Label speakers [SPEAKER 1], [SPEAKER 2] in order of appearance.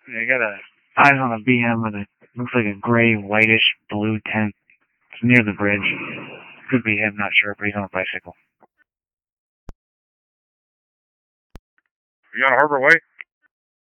[SPEAKER 1] I got eyes on a BM with a looks like a gray, whitish, blue tent. It's near the bridge. Could be him, not sure, but he's on a bicycle.
[SPEAKER 2] Are you on Harbor Way?